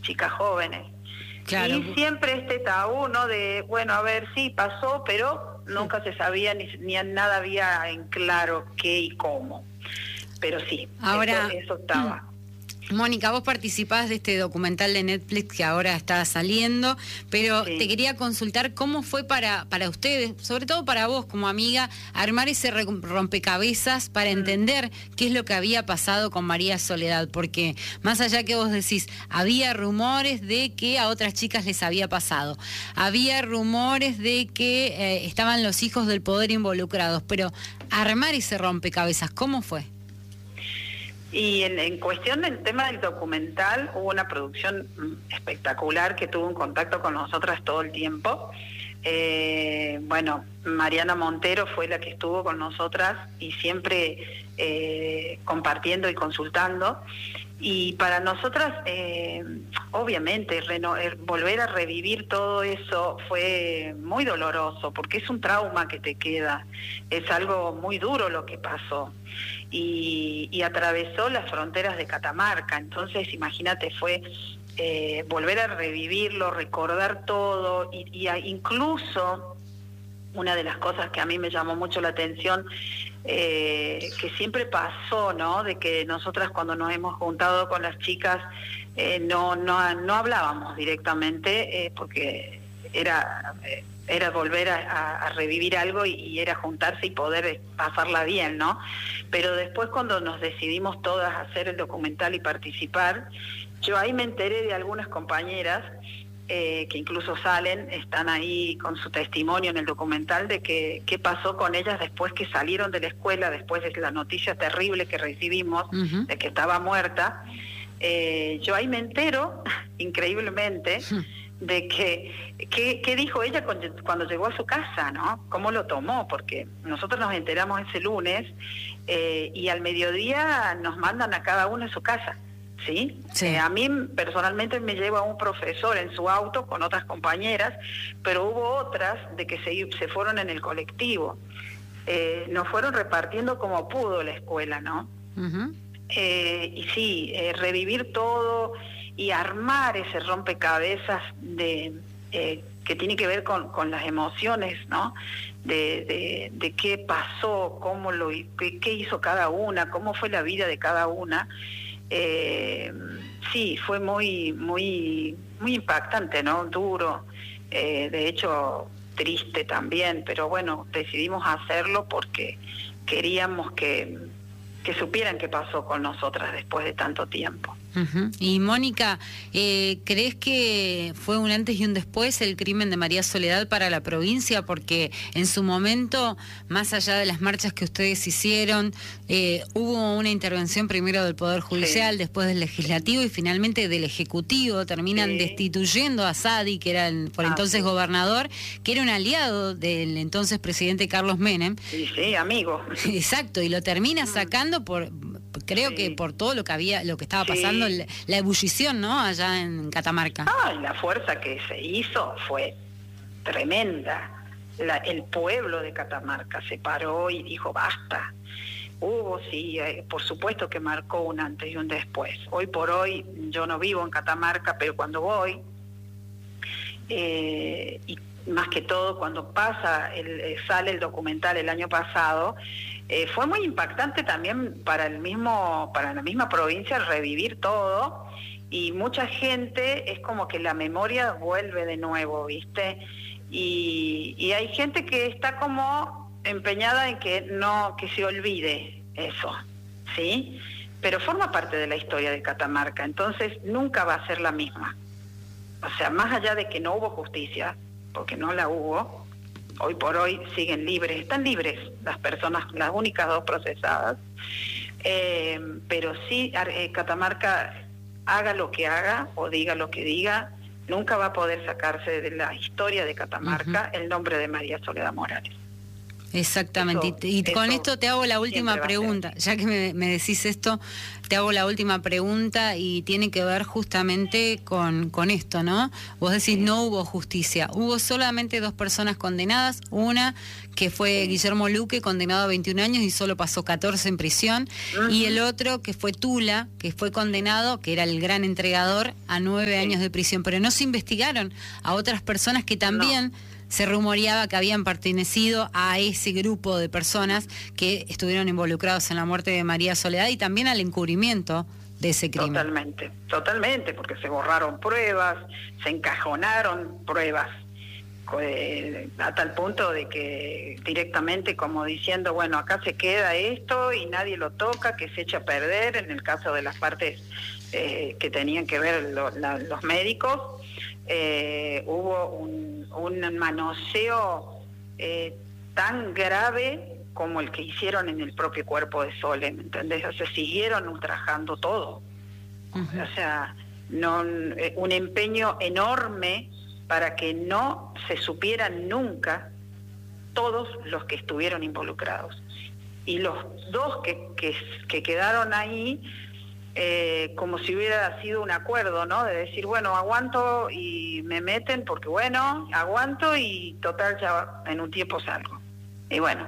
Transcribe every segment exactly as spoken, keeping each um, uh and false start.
chicas jóvenes. Claro. Y siempre este tabú, ¿no? De, bueno, a ver, sí, pasó, pero nunca se sabía ni, ni nada había en claro qué y cómo. Pero sí, ahora, eso, eso estaba. Mónica, vos participás de este documental de Netflix que ahora está saliendo, pero Sí. te quería consultar cómo fue para, para ustedes, sobre todo para vos como amiga, armar ese rompecabezas para Mm. entender qué es lo que había pasado con María Soledad, porque más allá que vos decís, había rumores de que a otras chicas les había pasado, había rumores de que eh, estaban los hijos del poder involucrados, pero armar ese rompecabezas, ¿cómo fue? Y en, en cuestión del tema del documental, hubo una producción espectacular que tuvo un contacto con nosotras todo el tiempo. Eh, bueno, Mariana Montero fue la que estuvo con nosotras y siempre eh, compartiendo y consultando. Y para nosotras, eh, obviamente, reno, eh, volver a revivir todo eso fue muy doloroso, porque es un trauma que te queda, es algo muy duro lo que pasó. Y, y atravesó las fronteras de Catamarca, entonces imagínate, fue eh, volver a revivirlo, recordar todo, y, y a, incluso una de las cosas que a mí me llamó mucho la atención, eh, que siempre pasó, ¿no? De que nosotras cuando nos hemos juntado con las chicas eh, no, no, no hablábamos directamente, eh, porque era... Eh, era volver a, a, a revivir algo y, y era juntarse y poder pasarla bien, ¿no? Pero después cuando nos decidimos todas a hacer el documental y participar, yo ahí me enteré de algunas compañeras eh, que incluso salen, están ahí con su testimonio en el documental de que qué pasó con ellas después que salieron de la escuela, después de la noticia terrible que recibimos, uh-huh. de que estaba muerta. Eh, yo ahí me entero, increíblemente, uh-huh. de que, que, que dijo ella cuando, cuando llegó a su casa, ¿no? Cómo lo tomó, porque nosotros nos enteramos ese lunes eh, y al mediodía nos mandan a cada uno a su casa, ¿sí? Sí. Eh, a mí personalmente me lleva un profesor en su auto con otras compañeras, pero hubo otras de que se, se fueron en el colectivo. Eh, nos fueron repartiendo como pudo la escuela, ¿no? Uh-huh. eh, y sí, eh, revivir todo y armar ese rompecabezas de eh, que tiene que ver con, con las emociones, ¿no? De, de, de qué pasó, cómo lo, qué, qué hizo cada una, cómo fue la vida de cada una. Eh, sí, fue muy, muy, muy impactante, ¿no? Duro, eh, de hecho triste también, pero bueno, decidimos hacerlo porque queríamos que, que supieran qué pasó con nosotras después de tanto tiempo. Uh-huh. Y Mónica, eh, ¿crees que fue un antes y un después el crimen de María Soledad para la provincia? Porque en su momento, más allá de las marchas que ustedes hicieron, eh, hubo una intervención primero del Poder Judicial, sí. después del Legislativo y finalmente del Ejecutivo. Terminan sí. destituyendo a Sadi, que era el por ah, entonces sí. gobernador, que era un aliado del entonces presidente Carlos Menem. Sí, sí, amigo. Exacto, y lo termina sacando por... creo sí. que por todo lo que había, lo que estaba pasando, sí. la, la ebullición, ¿no? Allá en Catamarca. Ah, la fuerza que se hizo fue tremenda. La, el pueblo de Catamarca se paró y dijo basta. Hubo, sí, eh, por supuesto que marcó un antes y un después. Hoy por hoy, yo no vivo en Catamarca, pero cuando voy, eh, y más que todo cuando pasa, el, eh, sale el documental el año pasado, Eh, fue muy impactante también para el mismo, para la misma provincia revivir todo, y mucha gente es como que la memoria vuelve de nuevo, ¿viste? Y, y hay gente que está como empeñada en que no, que se olvide eso, ¿sí? Pero forma parte de la historia de Catamarca, entonces nunca va a ser la misma. O sea, más allá de que no hubo justicia, porque no la hubo, hoy por hoy siguen libres, están libres las personas, las únicas dos procesadas, eh, pero sí, eh, Catamarca, haga lo que haga o diga lo que diga, nunca va a poder sacarse de la historia de Catamarca uh-huh. el nombre de María Soledad Morales. Exactamente. Eso, y con esto te hago la última pregunta, ya que me, me decís esto, te hago la última pregunta y tiene que ver justamente con, con esto, ¿no? Vos decís sí. No hubo justicia, hubo solamente dos personas condenadas, una que fue sí. Guillermo Luque, condenado a veintiún años y solo pasó catorce en prisión, uh-huh. y el otro que fue Tula, que fue condenado, que era el gran entregador, a nueve sí. años de prisión, pero no se investigaron a otras personas que también... No. Se rumoreaba que habían pertenecido a ese grupo de personas que estuvieron involucrados en la muerte de María Soledad y también al encubrimiento de ese crimen. Totalmente, totalmente, porque se borraron pruebas, se encajonaron pruebas, eh, a tal punto de que directamente como diciendo, bueno, acá se queda esto y nadie lo toca, que se echa a perder en el caso de las partes eh, que tenían que ver lo, la, los médicos. Eh, hubo un, un manoseo eh, tan grave como el que hicieron en el propio cuerpo de Sole, ¿me entendés? O sea, siguieron ultrajando todo. Uh-huh. O sea, no, un empeño enorme para que no se supieran nunca todos los que estuvieron involucrados. Y los dos que, que, que quedaron ahí, Eh, como si hubiera sido un acuerdo, ¿no? De decir, bueno, aguanto y me meten porque, bueno, aguanto y total ya en un tiempo salgo. Y bueno,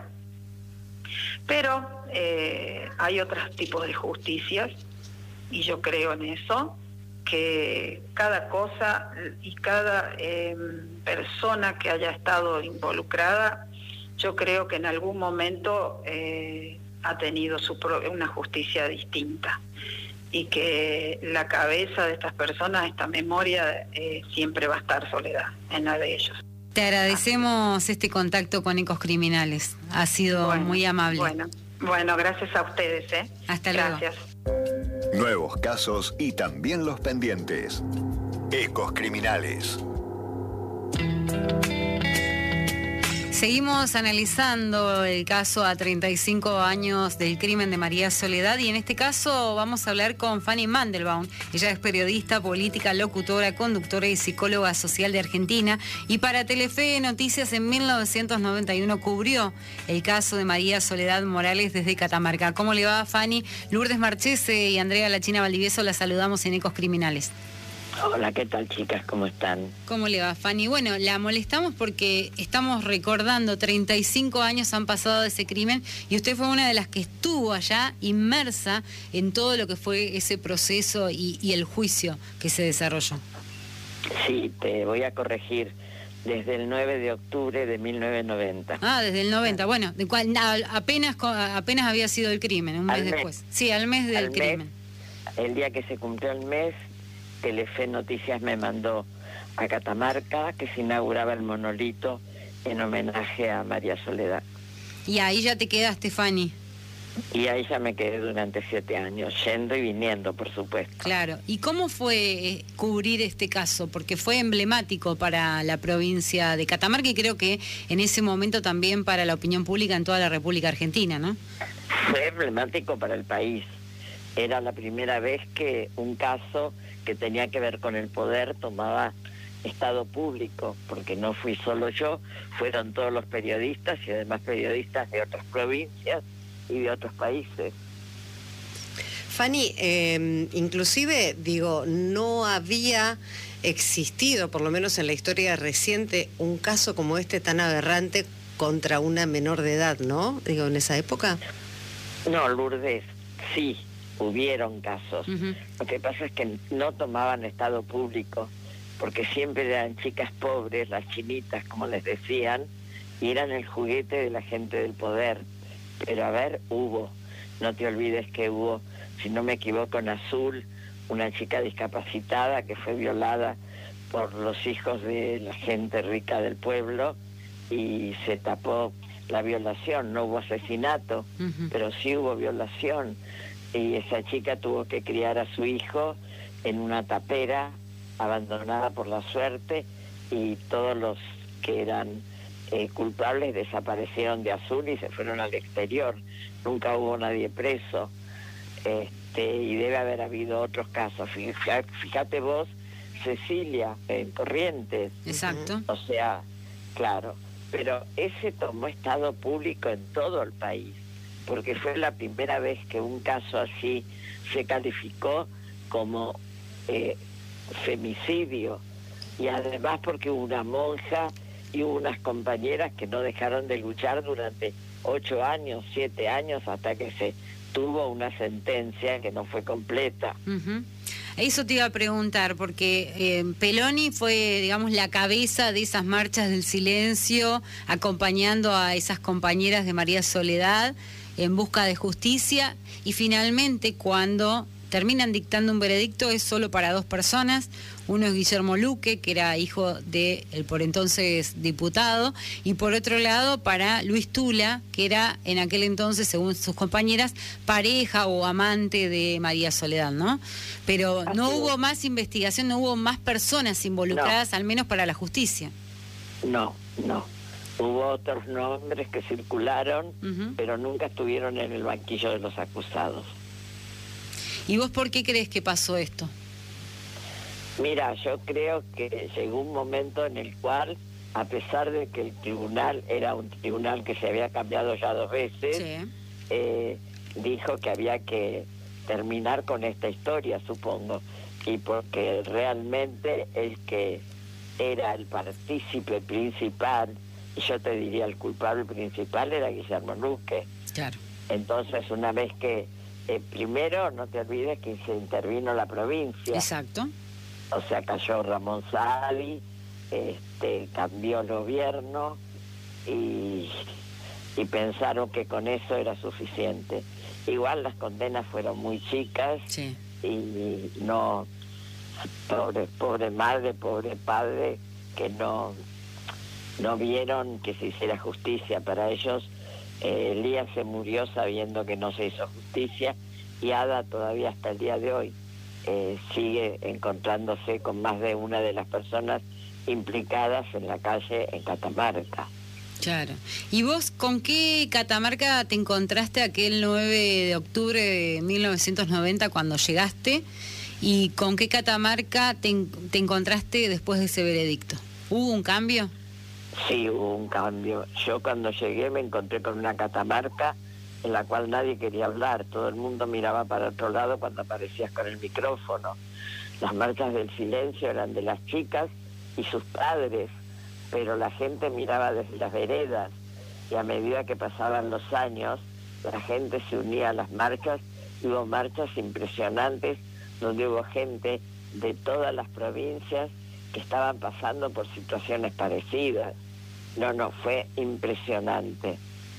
pero eh, hay otros tipos de justicias y yo creo en eso, que cada cosa y cada eh, persona que haya estado involucrada, yo creo que en algún momento eh, ha tenido su pro- una justicia distinta. Y que la cabeza de estas personas, esta memoria, eh, siempre va a estar Soledad, en la de ellos. Te agradecemos este contacto con Ecos Criminales, ha sido bueno, muy amable. Bueno, bueno, gracias a ustedes, ¿eh? Hasta gracias. luego. Nuevos casos y también los pendientes. Ecos Criminales. Seguimos analizando el caso a treinta y cinco años del crimen de María Soledad y en este caso vamos a hablar con Fanny Mandelbaum. Ella es periodista, política, locutora, conductora y psicóloga social de Argentina y para Telefe Noticias en mil novecientos noventa y uno cubrió el caso de María Soledad Morales desde Catamarca. ¿Cómo le va, Fanny? Lourdes Marchese y Andrea La China Valdivieso la saludamos en Ecos Criminales. Hola, ¿qué tal, chicas? ¿Cómo están? ¿Cómo le va, Fanny? Bueno, la molestamos porque estamos recordando, treinta y cinco años han pasado de ese crimen y usted fue una de las que estuvo allá inmersa en todo lo que fue ese proceso y, y el juicio que se desarrolló. Sí, te voy a corregir. Desde el nueve de octubre de mil novecientos noventa. Ah, desde el noventa, bueno, de cual, apenas, apenas había sido el crimen, un mes, mes después. Sí, al mes del al crimen. Mes, el día que se cumplió el mes, Telefe Noticias me mandó a Catamarca, que se inauguraba el monolito en homenaje a María Soledad. Y ahí ya te quedaste, Fanny. Y ahí ya me quedé durante siete años, yendo y viniendo, por supuesto. Claro. ¿Y cómo fue cubrir este caso? Porque fue emblemático para la provincia de Catamarca y creo que en ese momento también para la opinión pública en toda la República Argentina, ¿no? Fue emblemático para el país. Era la primera vez que un caso que tenía que ver con el poder tomaba estado público, porque no fui solo yo, fueron todos los periodistas y además periodistas de otras provincias y de otros países. Fanny, eh, inclusive, digo, no había existido, por lo menos en la historia reciente, un caso como este tan aberrante contra una menor de edad, ¿no? Digo, en esa época. No, Lourdes, sí. Hubieron casos. Uh-huh. Lo que pasa es que no tomaban estado público, porque siempre eran chicas pobres, las chinitas, como les decían, y eran el juguete de la gente del poder. Pero a ver, hubo. No te olvides que hubo, si no me equivoco, en Azul, una chica discapacitada que fue violada por los hijos de la gente rica del pueblo y se tapó la violación. No hubo asesinato, uh-huh. pero sí hubo violación. Y esa chica tuvo que criar a su hijo en una tapera abandonada por la suerte y todos los que eran eh, culpables desaparecieron de Azul y se fueron al exterior. Nunca hubo nadie preso. Este, y debe haber habido otros casos. Fíjate, fíjate vos, Cecilia, en Corrientes. Exacto. O sea, claro. pero ese tomó estado público en todo el país, porque fue la primera vez que un caso así se calificó como eh, femicidio, y además porque hubo una monja y hubo unas compañeras que no dejaron de luchar durante ocho años, siete años, hasta que se tuvo una sentencia que no fue completa. Uh-huh. Eso te iba a preguntar, porque eh, Peloni fue, digamos, la cabeza de esas marchas del silencio, acompañando a esas compañeras de María Soledad en busca de justicia, y finalmente cuando terminan dictando un veredicto es solo para dos personas. Uno es Guillermo Luque, que era hijo del por entonces diputado, y por otro lado para Luis Tula, que era en aquel entonces, según sus compañeras, pareja o amante de María Soledad, ¿no? Pero Así no es. Hubo más investigación, no hubo más personas involucradas, no. Al menos para la justicia. No, no. Hubo otros nombres que circularon, uh-huh. pero nunca estuvieron en el banquillo de los acusados. ¿Y vos por qué crees que pasó esto? Mira, yo creo que llegó un momento en el cual, a pesar de que el tribunal era un tribunal que se había cambiado ya dos veces, sí. eh, dijo que había que terminar con esta historia, supongo, y porque realmente el que era el partícipe principal, y yo te diría el culpable principal, era Guillermo Luque. Claro. Entonces, una vez que, eh, primero, no te olvides que se intervino la provincia. Exacto. O sea, cayó Ramón Saadi, este, cambió el gobierno y, y pensaron que con eso era suficiente. Igual las condenas fueron muy chicas, sí. Y no, pobre, pobre madre, pobre padre, que no, no vieron que se hiciera justicia. Para ellos, eh, Elías se murió sabiendo que no se hizo justicia, y Ada todavía hasta el día de hoy Eh, sigue encontrándose con más de una de las personas implicadas en la calle en Catamarca. Claro. ¿Y vos con qué Catamarca te encontraste aquel nueve de octubre de mil novecientos noventa cuando llegaste? ¿Y con qué Catamarca te, te encontraste después de ese veredicto? ¿Hubo un cambio? Sí, hubo un cambio. Yo cuando llegué me encontré con una Catamarca en la cual nadie quería hablar, todo el mundo miraba para otro lado cuando aparecías con el micrófono. Las marchas del silencio eran de las chicas y sus padres, pero la gente miraba desde las veredas, y a medida que pasaban los años, la gente se unía a las marchas, y hubo marchas impresionantes donde hubo gente de todas las provincias que estaban pasando por situaciones parecidas. No, no, fue impresionante.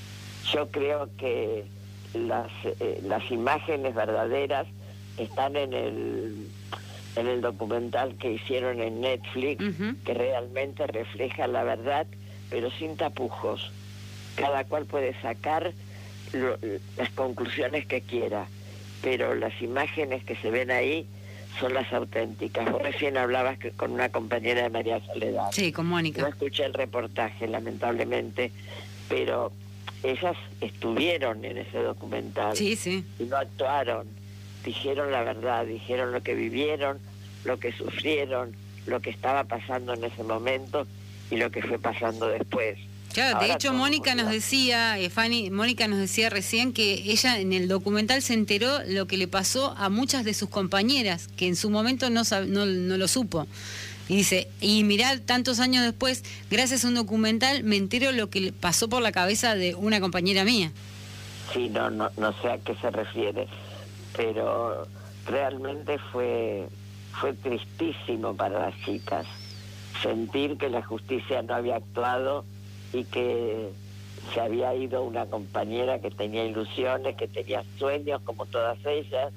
Yo creo que las eh, las imágenes verdaderas están en el en el documental que hicieron en Netflix, uh-huh. que realmente refleja la verdad, pero sin tapujos. Cada cual puede sacar lo, las conclusiones que quiera, pero las imágenes que se ven ahí son las auténticas. Vos recién hablabas que, con una compañera de María Soledad. Sí, con Mónica. No escuché el reportaje, lamentablemente, pero ellas estuvieron en ese documental. Sí, sí. Y no actuaron. Dijeron la verdad, dijeron lo que vivieron, lo que sufrieron, lo que estaba pasando en ese momento y lo que fue pasando después. Claro, Ahora de hecho Mónica nos decía, eh, Fanny, Mónica nos decía recién que ella en el documental se enteró lo que le pasó a muchas de sus compañeras, que en su momento no, no, no lo supo. Y dice, y mirá, tantos años después, gracias a un documental, me entero lo que pasó por la cabeza de una compañera mía. Sí, no, no, no sé a qué se refiere, pero realmente fue, fue tristísimo para las chicas sentir que la justicia no había actuado y que se había ido una compañera que tenía ilusiones, que tenía sueños como todas ellas,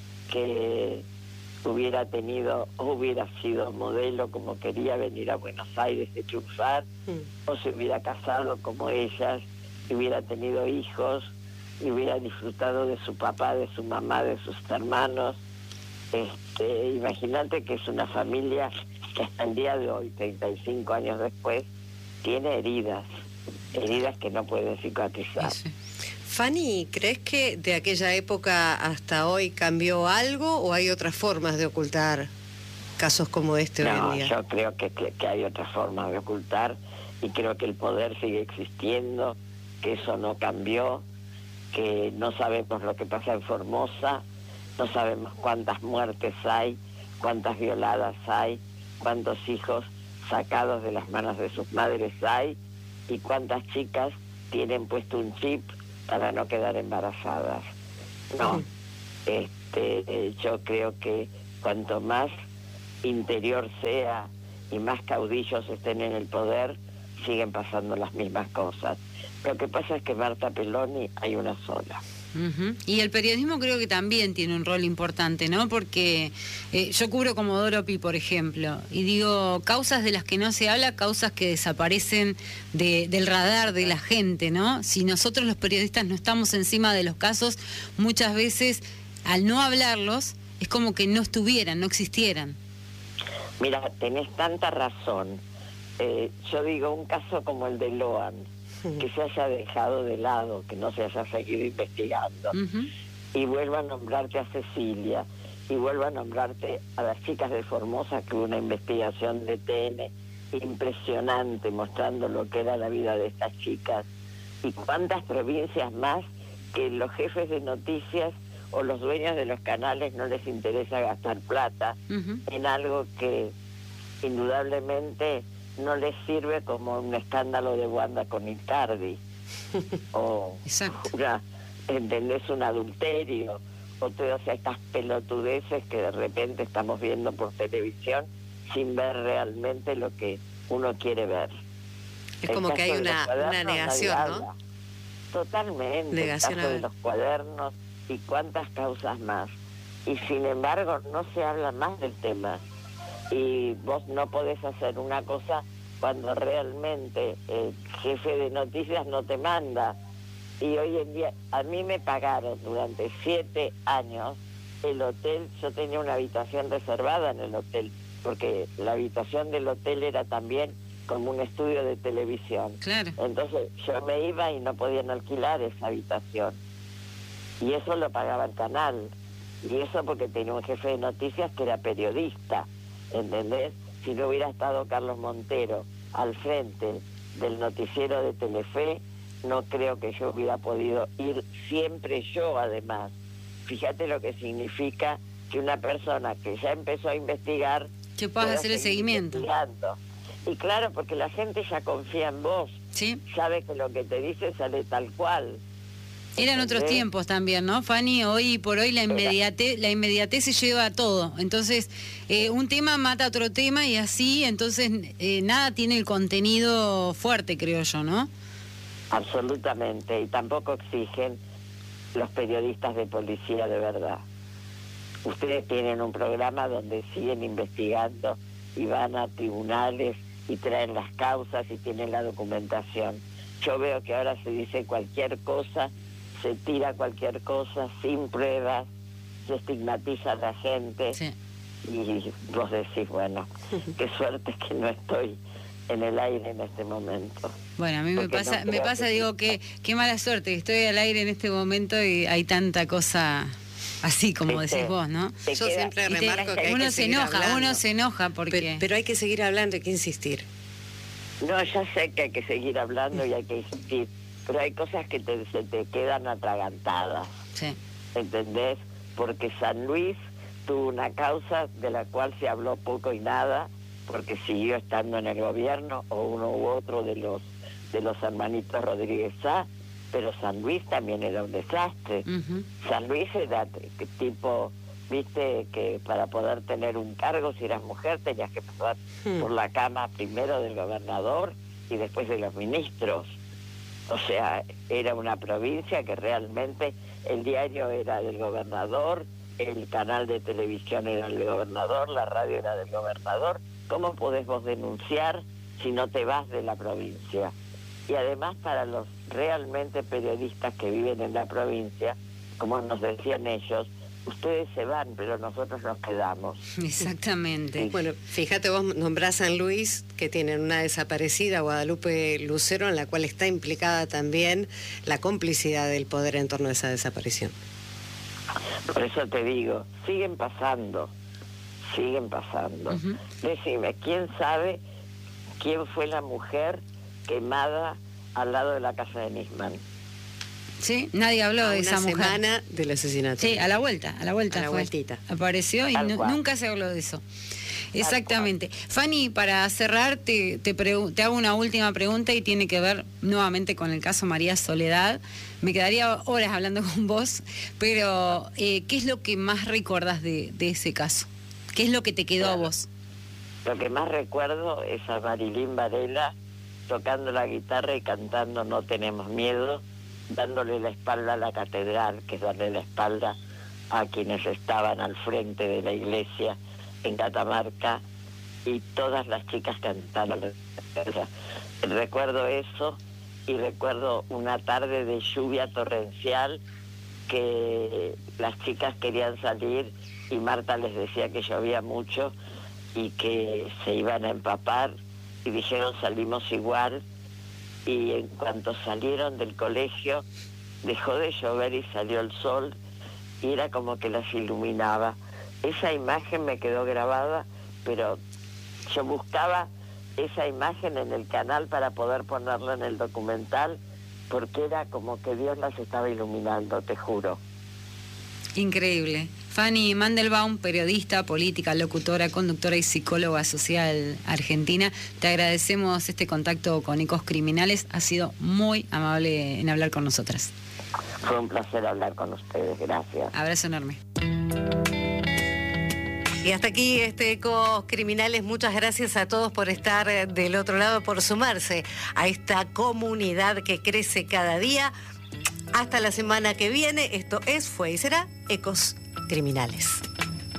que hubiera tenido, hubiera sido modelo como quería, venir a Buenos Aires de triunfar, mm. o se hubiera casado como ellas, y hubiera tenido hijos, y hubiera disfrutado de su papá, de su mamá, de sus hermanos. Este, imagínate que es una familia que hasta el día de hoy, treinta y cinco años después, tiene heridas, heridas que no pueden cicatrizar. Sí. Fanny, ¿crees que de aquella época hasta hoy cambió algo o hay otras formas de ocultar casos como este no, hoy en día? Yo creo que, que, que hay otras formas de ocultar y creo que el poder sigue existiendo, que eso no cambió, que no sabemos lo que pasa en Formosa, no sabemos cuántas muertes hay, cuántas violadas hay, cuántos hijos sacados de las manos de sus madres hay y cuántas chicas tienen puesto un chip para no quedar embarazadas. No, este, yo creo que cuanto más interior sea y más caudillos estén en el poder, siguen pasando las mismas cosas. Lo que pasa es que Marta Peloni hay una sola. Uh-huh. Y el periodismo creo que también tiene un rol importante, ¿no? Porque eh, yo cubro Comodoro Pi, por ejemplo, y digo, causas de las que no se habla, causas que desaparecen de, del radar de la gente, ¿no? Si nosotros los periodistas no estamos encima de los casos, muchas veces al no hablarlos, es como que no estuvieran, no existieran. Mira, tenés tanta razón. Eh, yo digo, un caso como el de Loan, que se haya dejado de lado, que no se haya seguido investigando, uh-huh. y vuelva a nombrarte a Cecilia, y vuelva a nombrarte a las chicas de Formosa, que hubo una investigación de T N impresionante mostrando lo que era la vida de estas chicas, y cuántas provincias más que los jefes de noticias o los dueños de los canales no les interesa gastar plata uh-huh. en algo que indudablemente no les sirve, como un escándalo de Wanda con Icardi o una, ¿entendés? Un adulterio o todas estas pelotudeces que de repente estamos viendo por televisión sin ver realmente lo que uno quiere ver. Es como que hay una, una negación, ¿no? Totalmente. Negación el caso de los cuadernos y cuántas causas más. Y sin embargo no se habla más del tema. Y vos no podés hacer una cosa cuando realmente el jefe de noticias no te manda. Y hoy en día, a mí me pagaron durante siete años el hotel, yo tenía una habitación reservada en el hotel, porque la habitación del hotel era también como un estudio de televisión. Claro. Entonces yo me iba y no podían alquilar esa habitación. Y eso lo pagaba el canal. Y eso porque tenía un jefe de noticias que era periodista. ¿Entendés? Si no hubiera estado Carlos Montero al frente del noticiero de Telefe, no creo que yo hubiera podido ir siempre yo, además. Fíjate lo que significa que una persona que ya empezó a investigar... que puedas hacer el seguimiento. Y claro, porque la gente ya confía en vos. Sí. Sabe que lo que te dice sale tal cual. Eran otros tiempos también, ¿no, Fanny? Hoy por hoy la inmediatez, la inmediatez se lleva a todo. Entonces, eh, un tema mata a otro tema y así, entonces eh, nada tiene el contenido fuerte, creo yo, ¿no? Absolutamente, y tampoco exigen los periodistas de policía de verdad. Ustedes tienen un programa donde siguen investigando y van a tribunales y traen las causas y tienen la documentación. Yo veo que ahora se dice cualquier cosa, se tira cualquier cosa sin pruebas, se estigmatiza a la gente. Sí. Y vos decís, bueno, qué suerte que no estoy en el aire en este momento. Bueno, a mí me pasa, no me pasa, que digo, que qué mala suerte, que estoy al aire en este momento y hay tanta cosa así como ¿Viste? Decís vos, ¿no? Yo queda, siempre remarco te, que hay uno que se seguir enoja, hablando. uno se enoja porque... Pero, pero hay que seguir hablando, hay que insistir. No, ya sé que hay que seguir hablando y hay que insistir, pero hay cosas que te, se te quedan atragantadas. Sí. ¿Entendés? Porque San Luis tuvo una causa de la cual se habló poco y nada, porque siguió estando en el gobierno, o uno u otro de los de los hermanitos Rodríguez Sá, pero San Luis también era un desastre. Uh-huh. San Luis era tipo, viste, que para poder tener un cargo, si eras mujer, tenías que pasar uh-huh. por la cama primero del gobernador y después de los ministros. O sea, era una provincia que realmente el diario era del gobernador, el canal de televisión era del gobernador, la radio era del gobernador. ¿Cómo podés vos denunciar si no te vas de la provincia? Y además para los realmente periodistas que viven en la provincia, como nos decían ellos, ustedes se van, pero nosotros nos quedamos. Exactamente. Sí. Bueno, fíjate, vos nombrás San Luis, que tienen una desaparecida, Guadalupe Lucero, en la cual está implicada también la complicidad del poder en torno a esa desaparición. Por eso te digo, siguen pasando, siguen pasando. Uh-huh. Decime, ¿quién sabe quién fue la mujer quemada al lado de la casa de Nisman. Sí, nadie habló a de esa mujer. Una semana del asesinato. Sí, a la vuelta, a la vuelta. A la fue. vueltita. Apareció y nu nunca se habló de eso. Exactamente. Fanny, para cerrar, te, te, te hago una última pregunta y tiene que ver nuevamente con el caso María Soledad. Me quedaría horas hablando con vos, pero eh, ¿qué es lo que más recordás de, de ese caso? ¿Qué es lo que te quedó a vos? Lo que más recuerdo es a Marilyn Varela tocando la guitarra y cantando No tenemos miedo, dándole la espalda a la catedral, que es darle la espalda a quienes estaban al frente de la iglesia en Catamarca, y todas las chicas cantaron. Recuerdo eso, y recuerdo una tarde de lluvia torrencial que las chicas querían salir y Marta les decía que llovía mucho y que se iban a empapar, y dijeron salimos igual, y en cuanto salieron del colegio dejó de llover y salió el sol y era como que las iluminaba. Esa imagen me quedó grabada, pero yo buscaba esa imagen en el canal para poder ponerla en el documental, porque era como que Dios las estaba iluminando, te juro. Increíble. Fanny Mandelbaum, periodista, política, locutora, conductora y psicóloga social argentina, te agradecemos este contacto con Ecos Criminales, ha sido muy amable en hablar con nosotras. Fue un placer hablar con ustedes, gracias. Abrazo enorme. Y hasta aquí este Ecos Criminales. Muchas gracias a todos por estar del otro lado, por sumarse a esta comunidad que crece cada día. Hasta la semana que viene. Esto es, fue y será Ecos Criminales.